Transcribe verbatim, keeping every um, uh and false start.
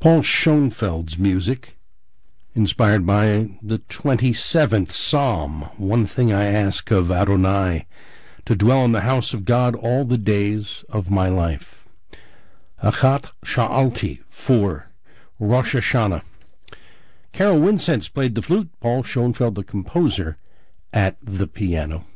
Paul Schoenfeld's music, inspired by the twenty-seventh Psalm. One thing I ask of Adonai, to dwell in the house of God all the days of my life. Achat Sha'alti for Rosh Hashanah. Carol Winsence played the flute, Paul Schoenfeld, the composer, at the piano.